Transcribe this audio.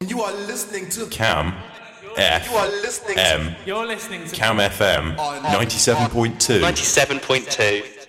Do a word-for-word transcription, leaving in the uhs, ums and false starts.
You are listening to Cam F You are listening to M You're listening to Cam F M ninety-seven point two. ninety-seven point two.